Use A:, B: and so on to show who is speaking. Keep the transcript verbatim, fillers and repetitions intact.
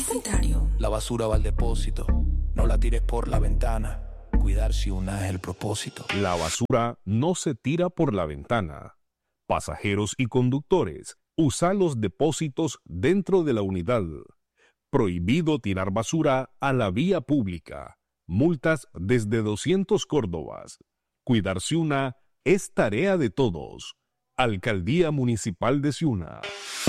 A: Universitario.
B: La basura va al depósito, no la tires por la ventana. Cuidar si una es el propósito.
C: La basura no se tira por la ventana. Pasajeros y conductores, usa los depósitos dentro de la unidad. Prohibido tirar basura a la vía pública. Multas desde doscientos córdobas. Cuidar Ciuna es tarea de todos. Alcaldía Municipal de Ciuna.